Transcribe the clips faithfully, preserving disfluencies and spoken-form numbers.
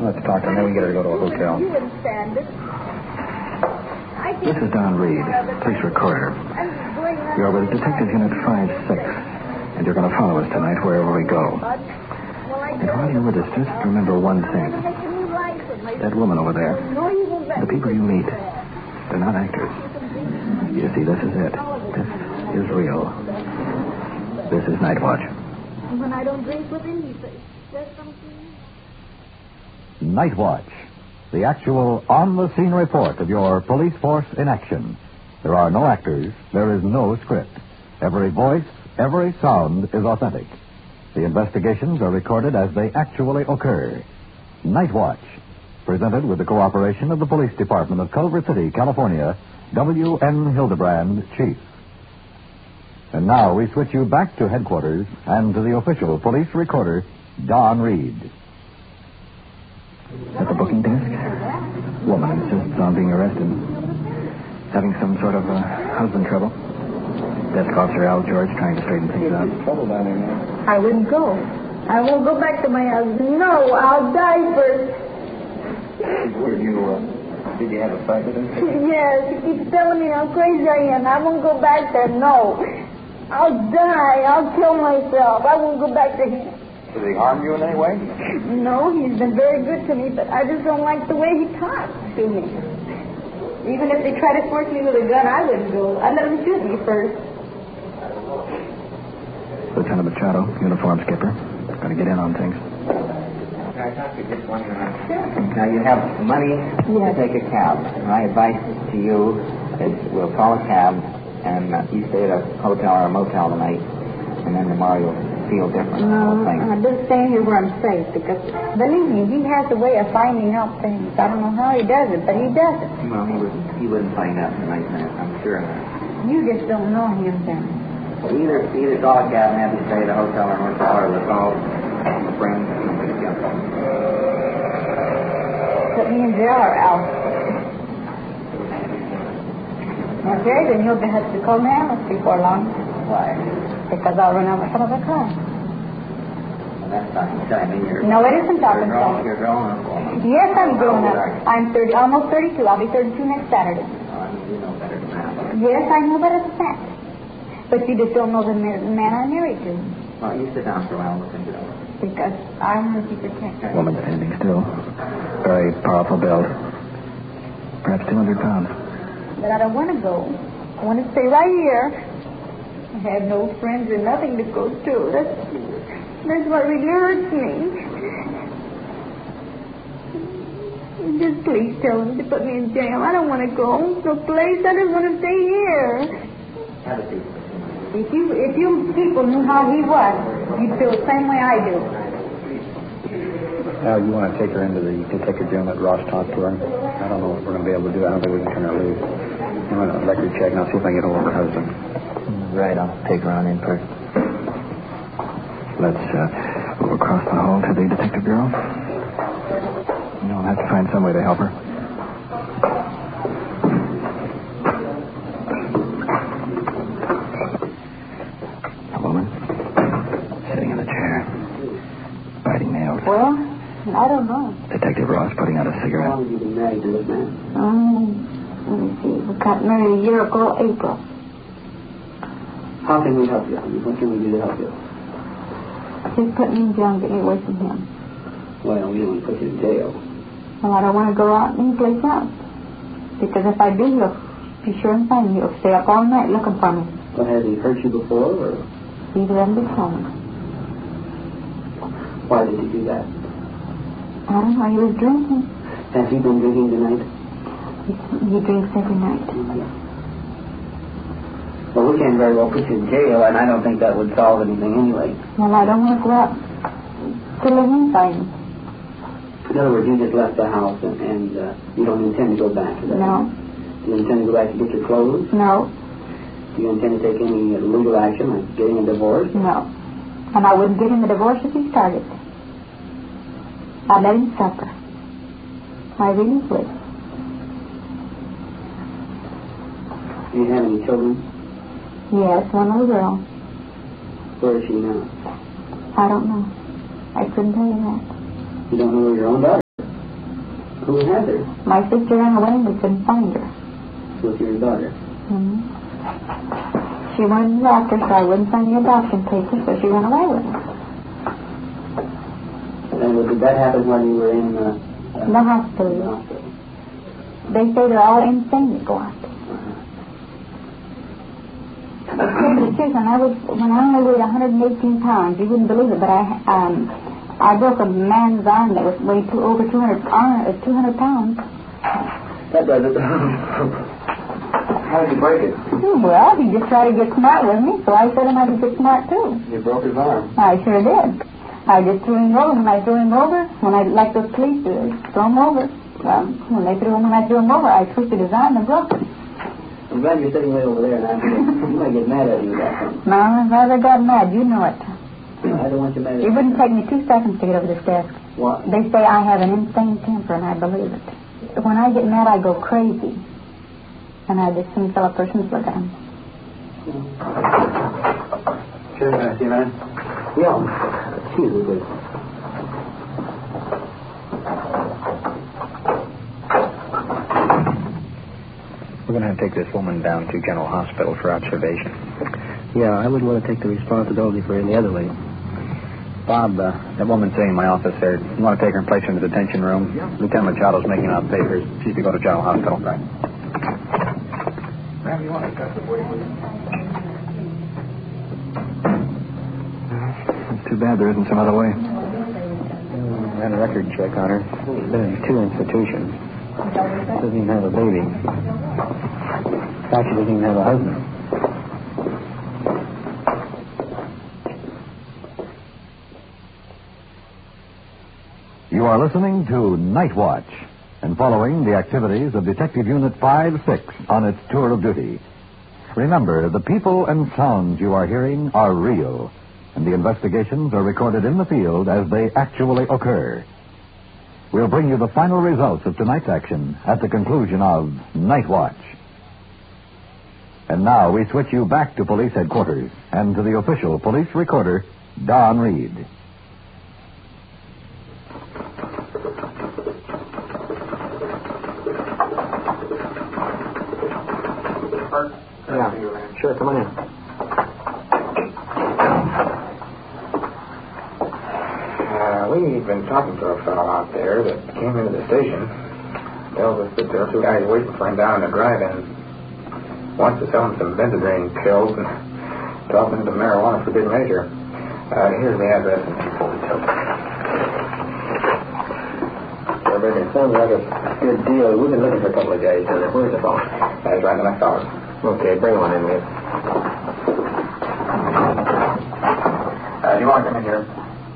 Let's talk to her, and then we get her to go to a hotel. You wouldn't stand it. This is Don Reed, police recorder. You're with Detective Unit five six, and you're going to follow us tonight wherever we go. And while you're with us, just remember one thing. That woman over there, the people you meet, they're not actors. You see, this is it. This is real. This is Night Watch. When I don't drink with him, he says something. Night Watch, the actual on-the-scene report of your police force in action. There are no actors. There is no script. Every voice, every sound is authentic. The investigations are recorded as they actually occur. Night Watch, presented with the cooperation of the Police Department of Culver City, California, W N Hildebrand, Chief. And now we switch you back to headquarters and to the official police recorder, Don Reed. At the booking desk, woman insists on being arrested. Having some sort of uh, husband trouble. Desk officer Al George trying to straighten things out. Trouble down there now. I wouldn't go. I won't go back to my husband. No, I'll die first. Did you, uh, did you have a fight with him? Yes, he keeps telling me how crazy I am. I won't go back there. No. I'll die. I'll kill myself. I won't go back to him. Did he harm you in any way? No, he's been very good to me, but I just don't like the way he talks to me. Even if they try to force me with a gun, I wouldn't go. I'd let him shoot me first. Lieutenant Machado, uniform skipper. Going to get in on things. I talked to you just one minute. Now, you have money Yes. to take a cab. My advice to you is we'll call a cab, and uh, you stay at a hotel or a motel tonight, and then tomorrow you'll feel different. No, I'm just staying here where I'm safe, because, believe me, he has a way of finding out things. I don't know how he does it, but he does it. Well, he wouldn't, he wouldn't find out tonight, man. I'm sure of that. You just don't know him, then. Well, either, either call a cab and have you stay at a hotel or motel, or we'll call a friend and somebody to get home. Put me in jail or out. Okay, then you'll have to call an ambulance before long. Why? Because I'll run out of front of a car. Well, that's talking time. I mean, you're, No, it isn't talking you're grown, time. you're grown up, woman. Yes, I'm grown How up. old are you? I'm thirty, almost thirty-two. I'll be thirty-two next Saturday. Oh, I mean, you know better than that. Yes, I know better than that. But you just don't know the ma- man I'm married to. Well, you sit down for a while and we'll think it over. Because I'm her protector. Woman standing still. Very powerful build. Perhaps two hundred pounds. But I don't want to go. I want to stay right here. I have no friends and nothing to go to. That's, that's what really hurts me. Just please tell them to put me in jail. I don't want to go. No place. I just want to stay here. Have a seat. If you if you people knew how he was, you'd feel the same way I do. Al, you want to take her into the detective room at Ross talk to her? I don't know what we're going to be able to do. I don't think we can turn her loose. I'm going to record check and I'll see if I can get hold of her husband. Right, I'll take her on in person. Let's uh, move across the hall to the detective bureau. You'll have to find some way to help her. A woman sitting in a chair, biting nails. Well, I don't know. Detective Ross putting out a How cigarette. long have you been married to this man? Um, let me see. We got married a year ago, April. How can we help you? I mean, what can we do to help you? Just put me in jail and get me away from him. Well, we don't want to put you in jail. Well, I don't want to go out any place else. Because if I do, he'll be sure and find me. He'll stay up all night looking for me. But has he hurt you before, or Leave it under the phone. why did he do that? I don't know. He was drinking. Has he been drinking tonight? He, he drinks every night. Well, we can't very well put you in jail, and I don't think that would solve anything anyway. Well, I don't want to go out till he finds me. In other words, you just left the house, and, and uh, you don't intend to go back to that. No. Do you intend to go back to get your clothes? No. Do you intend to take any legal action, like getting a divorce? No. And I wouldn't give him a divorce if he started. I'd let him suffer. I really would. Do you have any children? Yes, one little girl. Where is she now? I don't know. I couldn't tell you that. You don't know where your own daughter is? Who had her? My sister ran away and we couldn't find her. With your daughter? Mm-hmm. She wanted the doctor, so I wouldn't sign the adoption papers, so she ran away with her. And did that happen when you were in uh, uh, the hospital? The hospital. They say they're all insane that go out there. When I was when I only weighed one hundred eighteen pounds, you wouldn't believe it, but I um I broke a man's arm that was weighed two, over two hundred uh, two hundred pounds. That does it. How did you break it? Well, he just tried to get smart with me, so I said him I could get smart too. You broke his arm. I sure did. I just threw him over. When I threw him over, when I like those police do, they throw him over. Well, when they threw him, when I threw him over, I twisted his arm and broke it. I'm glad you're sitting way over there, and I'm gonna, you might get mad at you about something. No, if I ever got mad, you know it. I don't want you mad at It wouldn't take me two seconds to get over this desk. What? They say I have an insane temper, and I believe it. When I get mad, I go crazy. And I just soon tell a person's look at him. Sure, can I see that? Yeah. Excuse me, please. We're going to have to take this woman down to General Hospital for observation. Yeah, I wouldn't want to take the responsibility for any other lady. Bob, uh, that woman sitting in my office there, you want to take her and place her in the detention room? Yeah. Lieutenant Machado's making out papers. She's to go to General Hospital. Right. Ma'am, you want to cut the way? It's too bad there isn't some other way. Mm, ran a record check on her. She's been in two institutions. Doesn't even have a baby. In fact, she doesn't even have a husband. You are listening to Night Watch and following the activities of Detective Unit five six on its tour of duty. Remember, the people and sounds you are hearing are real, and the investigations are recorded in the field as they actually occur. We'll bring you the final results of tonight's action at the conclusion of Night Watch. And now we switch you back to police headquarters and to the official police recorder, Don Reed. Yeah, sure, come on in. Uh, we've been talking to a fellow out there that came into the station. Tells us that there are two guys waiting for him down in the drive-in. Wants to sell him some benzodrine pills and talking into marijuana for good measure. Uh, here's the address and info he took. Everybody, it sounds like a good deal. We've been looking for a couple of guys down there. Where's the phone? That's right in the next house. Okay, bring one in, Liz. Uh, do you want to come in here?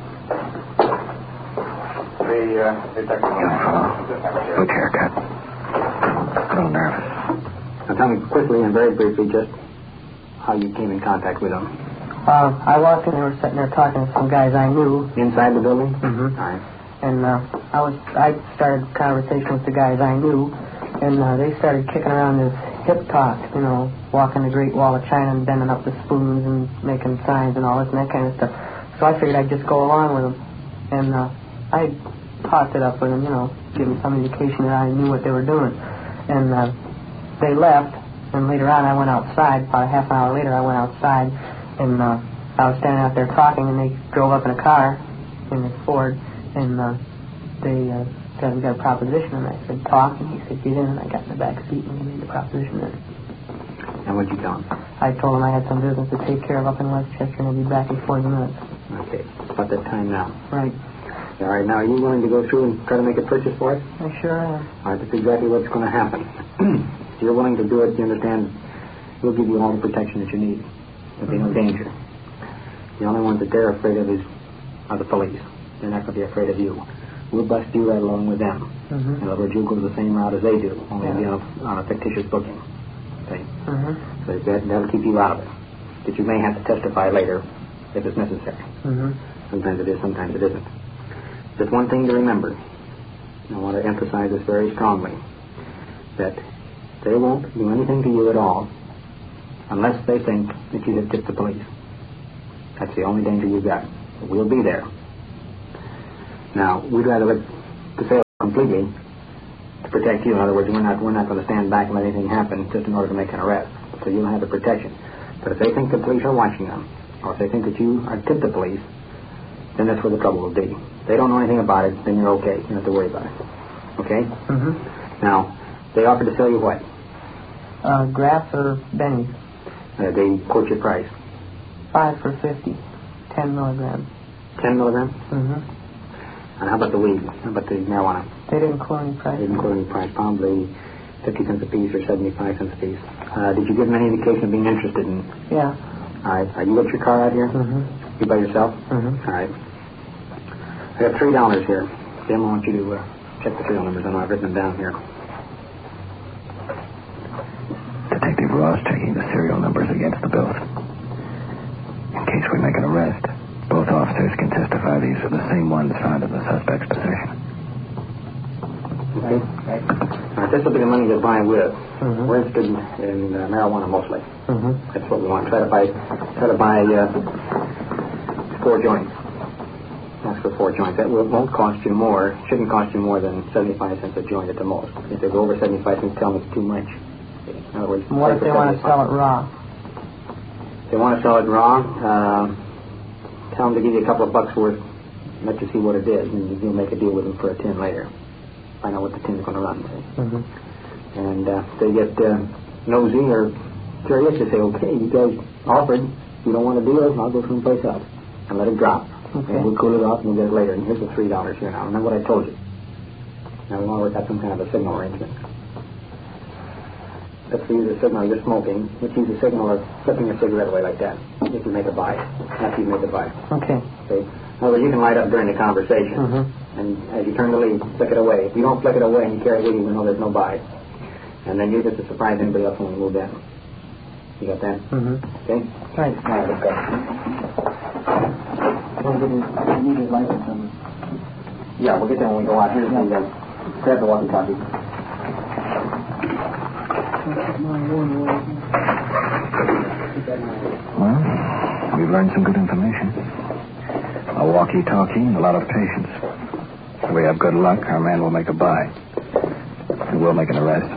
The, uh, detective. Good haircut. A little nervous. Now tell me quickly and very briefly just how you came in contact with them. Uh, I walked in, they were sitting there talking to some guys I knew. Inside the building? Mm-hmm. All right. And uh, I was, I started a conversation with the guys I knew, and uh, they started kicking around this hip talk, you know, walking the Great Wall of China and bending up the spoons and making signs and all this and that kind of stuff. So I figured I'd just go along with them. And uh, I talked it up with them, you know, give them some indication that I knew what they were doing. And uh, they left, and later on I went outside. About a half an hour later I went outside, and uh, I was standing out there talking, and they drove up in a car, in a Ford, and uh, they uh, said, we got a proposition, and I said, talk, and he said, get in, and I got in the back seat, and he made the proposition then. And what'd you tell him? I told him I had some business to take care of up in Westchester, and I'd be back in forty minutes. Okay, it's about that time now. Right. All right, now are you willing to go through and try to make a purchase for it? I sure am. All right, that's exactly what's going to happen. If you're willing to do it, you understand, we'll give you all the protection that you need. There'll be no danger. The only ones that they're afraid of is are the police. They're not going to be afraid of you. We'll bust you right along with them. Mm-hmm. In other words, you'll go the same route as they do, only Yeah. it'll be on a, on a fictitious booking. Okay? Mm-hmm. So that, that'll keep you out of it. But you may have to testify later if it's necessary. Mm-hmm. Sometimes it is, sometimes it isn't. Just one thing to remember. I want to emphasize this very strongly. That they won't do anything to you at all unless they think that you have tipped the police. That's the only danger you've got. We'll be there. Now, we'd rather let the sale completely to protect you. In other words, we're not we're not going to stand back and let anything happen just in order to make an arrest. So you'll have the protection. But if they think the police are watching them, or if they think that you are tip the police, then that's where the trouble will be. If they don't know anything about it, then you're okay. You don't have to worry about it. Okay? Mm-hmm. Now, they offered to sell you what? Uh, grass or bennies? Uh, they quote your price. Five for fifty. Ten milligrams. Ten milligrams? Mm-hmm. And how about the weed? How about the marijuana? They didn't quote any price. They didn't quote any price. Probably fifty cents a piece or seventy-five cents a piece. Uh, did you give them any indication of being interested in? Yeah. All right. Uh, you got your car out here? Mm-hmm. You by yourself? Mm-hmm. All right. I got three dollars here. Jim, I want you to uh, check the serial numbers. I know I've written them down here. Detective Ross checking the serial numbers against the bills. In case we make an arrest, both officers can testify these are the same ones found in the suspect's possession. Okay. Right. All right, this will be the money to buy with. Mm-hmm. We're interested in, in uh, marijuana mostly. Mm-hmm. That's what we want. Try to buy, try to buy uh, four joints. Ask for four joints. That will, won't cost you more. Shouldn't cost you more than seventy-five cents a joint at the most. If they go over seventy-five cents, tell them it's too much. In other words, What if they want to sell it raw? If they want to sell it raw, uh, tell them to give you a couple of bucks worth, let you see what it is, and you'll make a deal with them for a tin later. Find out what the tin's going to run. Mm-hmm. And uh, if they get uh, nosy or curious, they say, okay, you guys offered, you don't want to deal, I'll go someplace else. And let it drop. Okay. And we'll cool it off and we'll get it later. And here's the three dollars here now. Remember what I told you. Now we want to work out some kind of a signal arrangement. Let's use a signal you're smoking. Let's use a signal of flipping your cigarette away like that. If you make a buy. After you make a buy. Okay. Okay. In other words, you can light up during the conversation. Mm-hmm. And as you turn to leave, flick it away. If you don't flick it away and you carry it with you, we know there's no buy. And then you get to surprise anybody else when we move in. You got that? Mm-hmm. Okay? Right. All right, let's go. You need his license. And... Yeah, we'll get there when we go out. Here's the, uh, grab the walkie-talkie. Well, we've learned some good information. A walkie-talkie and a lot of patience. If we have good luck, our man will make a buy. And we'll make an arrest.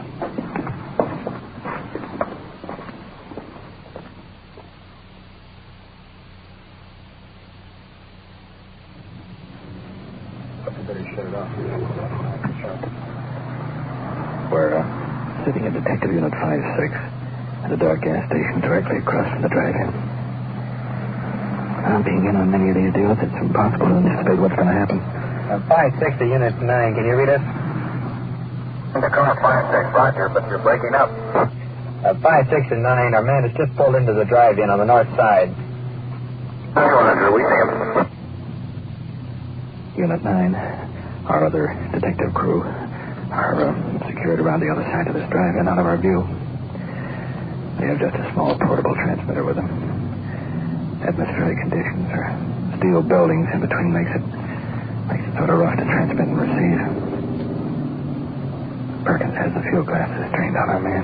We're uh, sitting at Detective Unit five six at a dark gas station directly across from the drive-in. Now, being in on many of these deals, it's impossible to anticipate what's going to happen. Uh, five six to Unit nine. Can you read us? Dakota five six, Roger, but you're breaking up. Uh, five six and nine, our man has just pulled into the drive-in on the north side. Roger, we see him. Unit nine, our other detective crew, are uh, secured around the other side of this drive-in out of our view. They have just a small portable transmitter with them. Atmospheric conditions or steel buildings in between makes it makes it sort of rough to transmit and receive. Perkins has the field glasses trained on our man.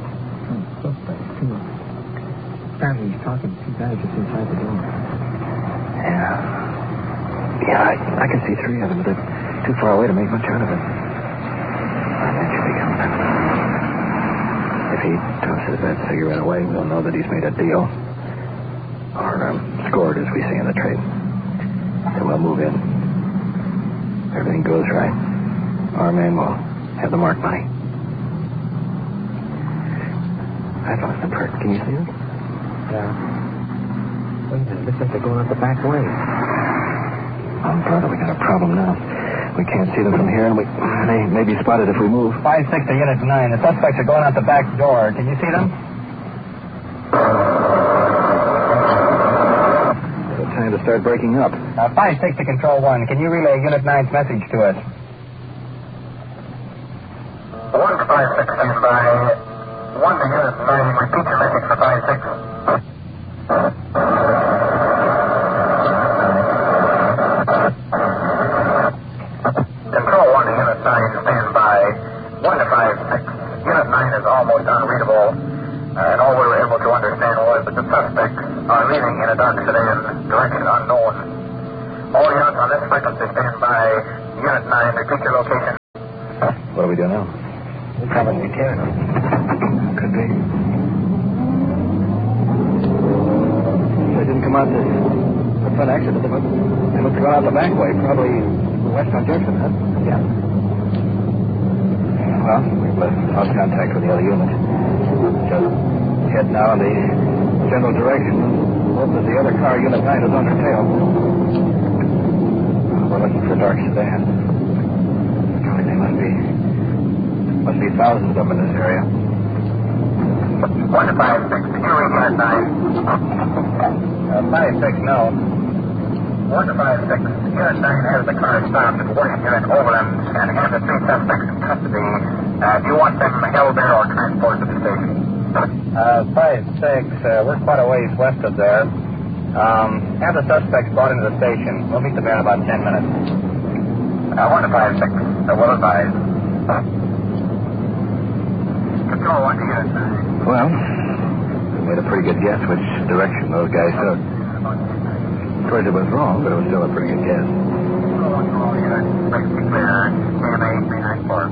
Apparently he's talking to two guys just inside the door. Yeah. Yeah, I, I can see three of them, but they're too far away to make much out of it. Our man should be coming. If he tosses that cigarette away, we'll know that he's made a deal. Or um, scored, as we say in the trade. Then we'll move in. If everything goes right, our man will have the marked money. I've lost the perk. Can you see it? Yeah. Wait a minute. Looks like they're going out the back way. Oh, brother, we got a problem now. We can't see them from here, and we they may be spotted if we move. five six to Unit nine. The suspects are going out the back door. Can you see them? It's time to start breaking up. Uh, five six to Control one. Can you relay Unit nine's message to us? one to five six, stand by. one to Unit nine, repeat your message for five six. Control one to Unit nine, stand by. one to five six. Unit nine is almost unreadable, uh, and all we were able to understand was that the suspects are leaving in a dark sedan, direction unknown. All units on this frequency stand by. Unit nine, repeat your location. What do we we do now? We probably can. Could be. They didn't come out this the front exit. They must, they must have gone out the back way, probably west on Jefferson, huh? Yeah. Well, we've lost contact with the other unit. Just head now in the general direction. Hope that the other car, Unit nine, is on her tail. We're looking for dark sedan. Golly, they must be must be thousands of them in this area. One to five six. Here we Unit nine. Uh, five six, no. One to five six. Unit nine has the car stopped at William Unit Overland and has the three suspects in custody. Uh, do you want them held there or transported to the station? Uh, five six, uh, we're quite a ways west of there. Um, have the suspects brought into the station. We'll meet them there in about ten minutes. Uh, one to five six. Uh, well advised. Control one to Unit nine. Well, we made a pretty good guess which direction those guys took. Of course, it was wrong, but it was still a pretty good guess. Control one to all units. Please be clear. K M A three nine four.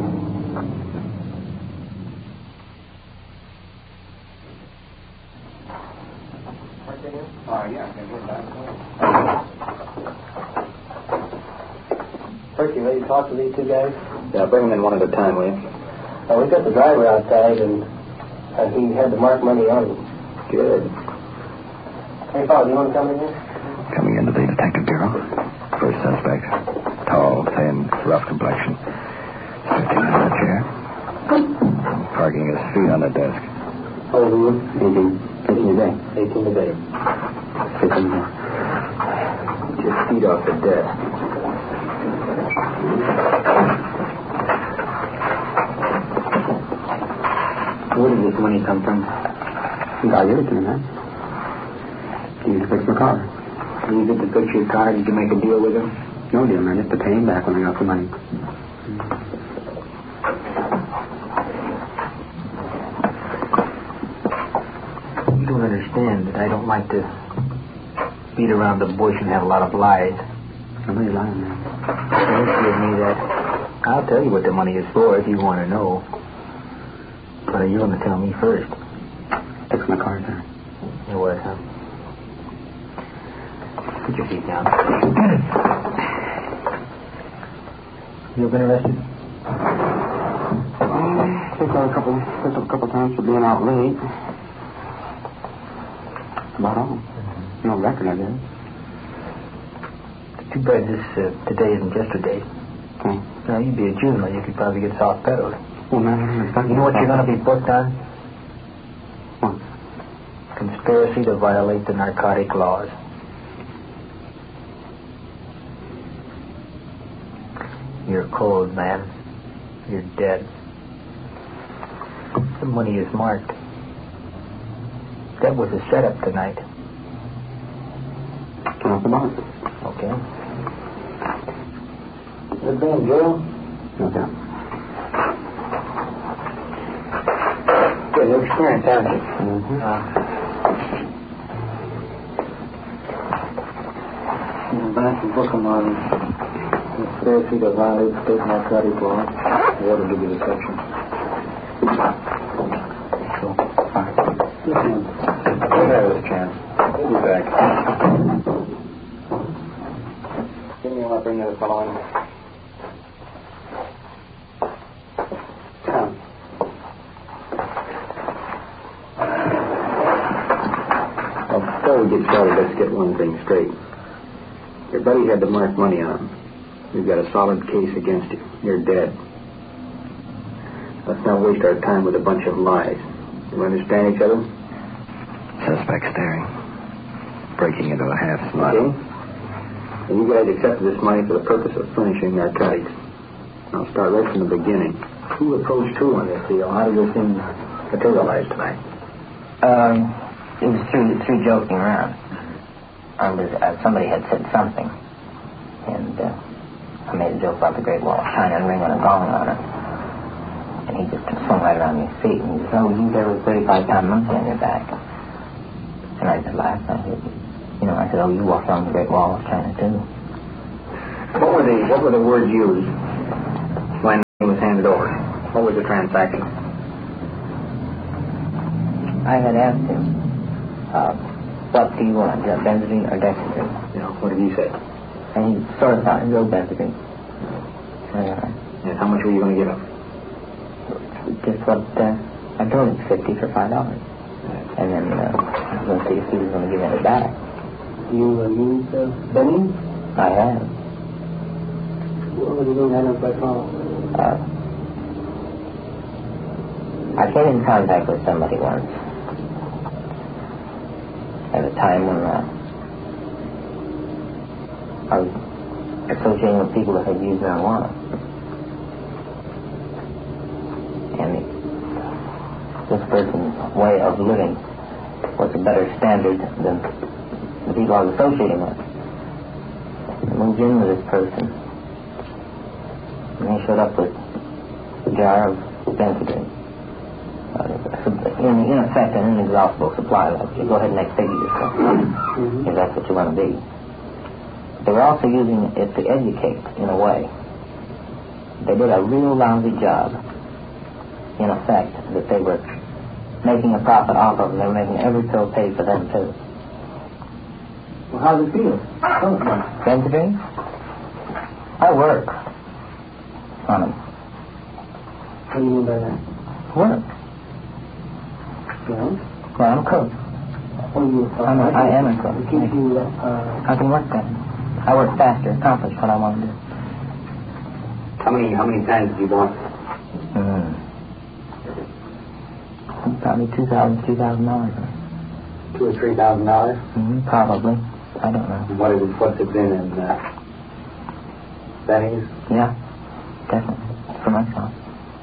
Oh, yeah, I can hear that. First, you ready to talk to these two guys? Yeah, bring them in one at a time, will you? Uh, we got the driver outside, and uh, he had the marked money on him. Good. Hey, Paul, do you want to come in here? Coming into the detective bureau. First suspect. Tall, thin, rough complexion. Sitting in a chair. Parking his feet on the desk. How old are you? eighteen. eighteen a day. eighteen a day. fifteen a day. Just feet off the desk. Where did this money come from? I gave it to him, man. He used to fix my car. You used it to fix your car? Did you make a deal with him? No deal, man. Just to pay him back when I got the money. You don't understand that I don't like to beat around the bush and have a lot of lies. I know you're lying, man. Don't give me that. I'll tell you what the money is for if you want to know. But you're going to tell me first. Fix my car, sir. It was, huh? Put your feet down. You been arrested? Um, picked up a couple, picked up a couple times for being out late. About all. Mm-hmm. No record, I guess. Too bad this uh, today isn't yesterday. Okay. Now, you'd be a juvenile. You could probably get soft pedaled. Well, man, You know what you're going to be booked on? What? Conspiracy to violate the narcotic laws. You're cold, man. You're dead. The money is marked. That was a setup tonight. Turn off the box. Okay. Good thing, Joe. No doubt. Good new experience, haven't you? Mm-hmm. Uh, I'm back to book them on conspiracy to violate state narcotic law. I ought to give you the section. So, fine. Listen, Don't have this chance. We'll be back. give me a lot, bring the other fellow in. Come. Well, before we get started, let's get one thing straight. Your buddy had the marked money on him. We've got a solid case against you. You're dead. Let's not waste our time with a bunch of lies. Do we understand each other? Suspect staring. Breaking into a half Okay. smile. And you guys accepted this money for the purpose of furnishing narcotics. I'll start right from the beginning. Who approached who on this deal? How did this thing materialize tonight? Um, it was through through joking around. I was, uh, somebody had said something, and uh, I made a joke about the Great Wall of China and ring on a gong on it. And he just swung right around his feet, and he said, "Oh, you there with thirty-five pound monkey on your back." And I just laughed. I said, "You know," I said, "Oh, you walked around the Great Wall of China too." What were the What were the words used when he was handed over? What was the transaction? I had asked him, uh, what do you want, uh, Benzedrine or Dexedrine? Yeah, what did he say? And he sort of thought, go Benzedrine. Uh, and how much were you going to give him? Just what, uh, I told him fifty for five dollars. And then uh, I was going to see if he was going to give it back. You uh, used uh, Benny? I have. What was he doing? I don't quite follow. Uh, I came in contact with somebody once at a time when uh, I was associating with people that had used marijuana. And it, this person's way of living was a better standard than the people I was associating with. I moved in with this person, and he showed up with a jar of Benzedrine. Uh, in, in effect, an inexhaustible supply. Like, you go ahead and exfigure yourself, mm-hmm. if that's what you want to be. They were also using it to educate, in a way. They did a real lousy job, in effect, that they were making a profit off of, and they were making every pill pay for them, too. Well, how does it feel? Benzedrine? I work on them. What do you mean by that? Work. Yeah? Well, I'm a cook. Oh, you, uh, I'm a, I am a cook. It gives you, uh, I can work better. I work faster, accomplish what I want to do. How many how many times did you want? Mm. Probably two thousand, two thousand dollars. Two or three thousand dollars? Mm-hmm, probably. I don't know. What is it? What's it been in uh, Benny's? Yeah, definitely. For myself.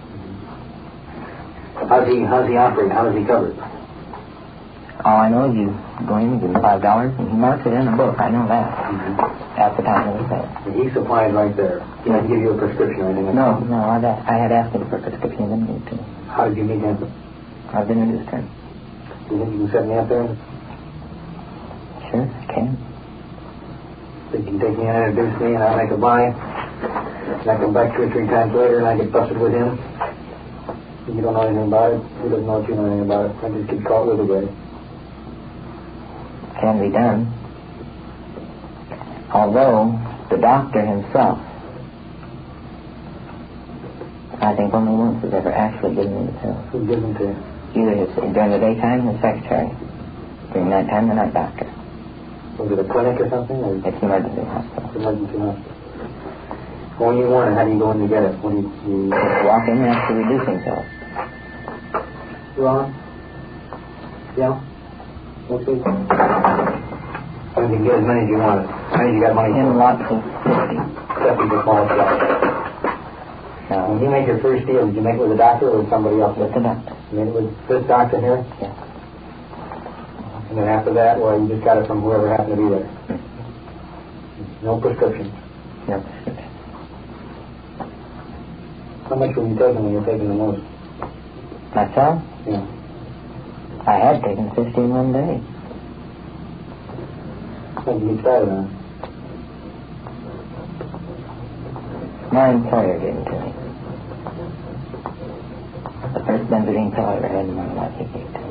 How's he how's he operate? How does he cover it? All I know is you go in and give him five dollars, and he marks it in the book. I know that. Mm-hmm. At the time of the sale. And he supplied right there. He didn't give you a prescription or anything like no, that? No, no. I, I had asked him for a prescription. He didn't give it to me. How did you meet him? I've been introduced to him. Do you think you can set me up there? Sure, I can. So you can take me in and introduce me, and I'll make a buy. And I come back two or three times later, and I get busted with him. You don't know anything about it. He doesn't know what you know anything about it. I just get caught with it again. Can be done. Although the doctor himself, I think only once has ever actually given me the pill. Who gives them to you? Either his, during the daytime, his secretary. During night time, the night doctor. Was it a clinic or something? Or? It's an emergency hospital. It's an emergency hospital. When you want it, how do you go in to get it? When you, you... Just walk in and ask for reducing pills. Ron? Yeah? Okay. I mean, you can get as many as you want. How many you got money for? In lots of fifty. fifty for small stuff. Now, when you make your first deal, did you make it with a doctor or with somebody else? With the doctor. You made it with this doctor here? Yeah. And then after that, well, you just got it from whoever happened to be there. Hmm. No prescription. No prescription. How much were you taking when you were taking the most? Myself? Yeah. I had taken fifteen one day. What did you try it on? My employer gave it to me. The first Benzedrine pill I ever had in my life, he gave it to me.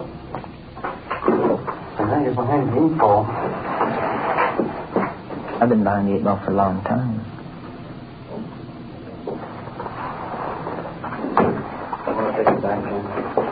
And now you're behind the eight ball. I've been behind the eight ball for a long time. I want to take it back, Jim.